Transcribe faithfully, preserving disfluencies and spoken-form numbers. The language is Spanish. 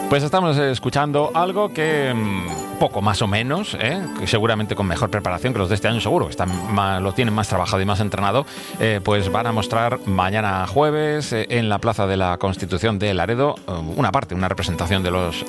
Pues estamos escuchando algo que mmm, poco más o menos, ¿eh? que seguramente con mejor preparación que los de este año, seguro que están más, lo tienen más trabajado y más entrenado, eh, pues van a mostrar mañana jueves eh, en la Plaza de la Constitución de Laredo eh, una parte, una representación de los